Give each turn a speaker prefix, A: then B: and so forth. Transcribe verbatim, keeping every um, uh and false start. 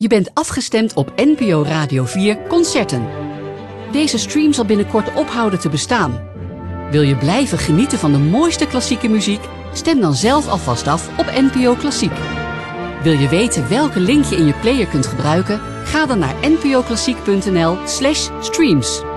A: Je bent afgestemd op N P O Radio vier Concerten. Deze stream zal binnenkort ophouden te bestaan. Wil je blijven genieten van de mooiste klassieke muziek? Stem dan zelf alvast af op N P O Klassiek. Wil je weten welke link je in je player kunt gebruiken? Ga dan naar n p o klassiek punt n l slash streams.